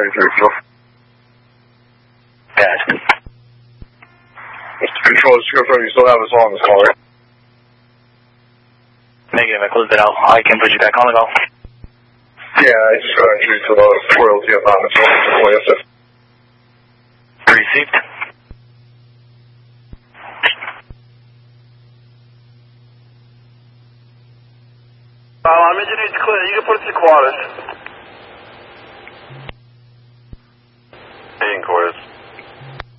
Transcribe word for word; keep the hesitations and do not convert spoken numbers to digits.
thirty-three, so. Pass. Control, just confirm you still have us on this call, right? Negative, I closed it out. I can put you back on the call. Yeah, I just got entry to the royalty apartment, so yes, sir. Received. Uh, I'm engineered clear. You can put it to quarters. Hey, in quarters.